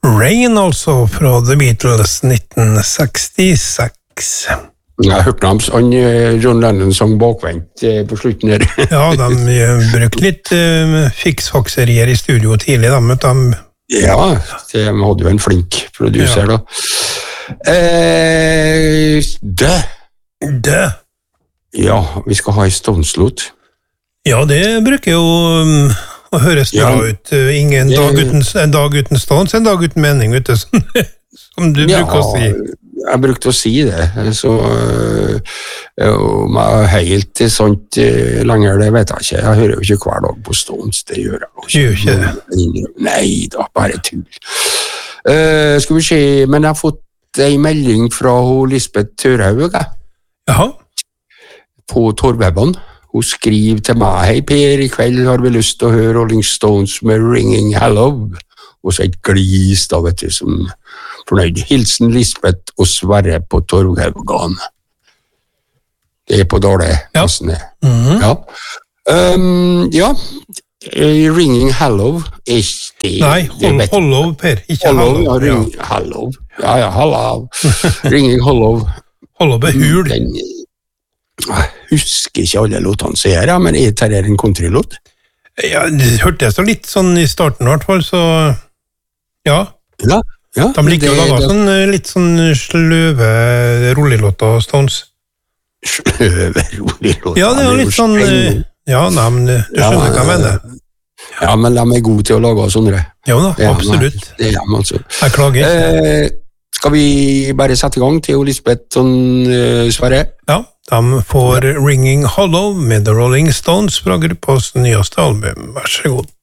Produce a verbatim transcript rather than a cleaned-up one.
Rain, altså, fra The Beatles nitten sekstiseks. Jeg hørte ham, han, John Lennon sang bakvendt på slutten her. Ja, de brukte litt uh, fiksfakserier i studio tidlig, da, men de... Ja, de hadde jo en flink producer, ja. da. Eh, dø! Dø! Ja, vi skal ha en Stones-låt. Ja, det bruker jo um, å høres bra ja, ut. Ingen det, dag uten, en dag uten Stones, en dag uten mening, vet du, som du ja, bruker å si. Jeg brukte å si det, så om jeg er helt sånt lenger, det vet jeg ikke. Jeg hører jo ikke hver dag på Stones, det gjør jeg jo ikke. Gjør ikke det? Nei da, bare tull. Uh, skal vi se, men jeg har fått en melding fra Lisbeth Tørhaug, jeg. Jaha? På Torwebben. Hun skriver til meg, hei Per, i kveld har vi lyst til å høre Rolling Stones med Ringing Hello. Og så et glis da, vet du, som fornøyd. Hilsen Lisbeth og Sverre på Torvhaugan. Det er på Dale. Ja. Mm-hmm. Ja. Um, ja. Ringing Hello er det... Nei, hold, hollow, Per. Ikke hollow. Hello. Ja, ring, ja. Hello. Ja, ja, hello. Ringing Hello. Hollow behul. Den... Jeg husker ikke alle låtene som er her, men er det en countrylåt? Ja, det hørte jeg så litt sånn i starten, i hvert fall, så ja. Ja, ja. De liker å lage sånn, litt sånn sløve rollelåter, Stones. Sløve rollelåter? Ja, det er litt sånn, ja, nei, men du skjønner ja, hva jeg mener. Ja, men de er gode til å lage sånne. Ja da, absolutt. Det er de, altså. Jeg klager. Eh, skal vi bare sette i gang til Lisbeth og uh, Sverre? Ja. De får Ringing Hollow med The Rolling Stones fra gruppens nyeste album. Vær så god.